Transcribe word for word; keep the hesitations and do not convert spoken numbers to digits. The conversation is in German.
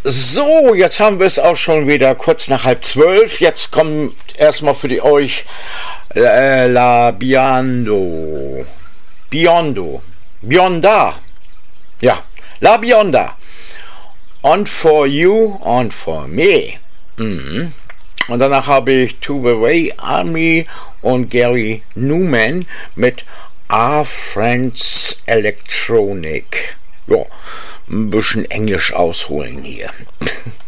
So, jetzt haben wir es auch schon wieder kurz nach halb zwölf. Jetzt kommt erstmal für die euch äh, La Biondo. Biondo. Bionda. Ja, La Bionda. And for you and for me. Mhm. Und danach habe ich Tuve Way Army und Gary Newman mit Our Friends Electronic. Ja, ein bisschen Englisch ausholen hier.